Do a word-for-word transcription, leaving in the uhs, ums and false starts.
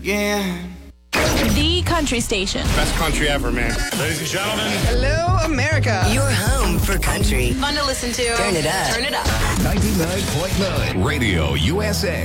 Yeah. The country station. Best country ever, man. Ladies and gentlemen. Hello, America. Your home for country. Fun to listen to. Turn it up. Turn it up. ninety-nine point nine Radio U S A.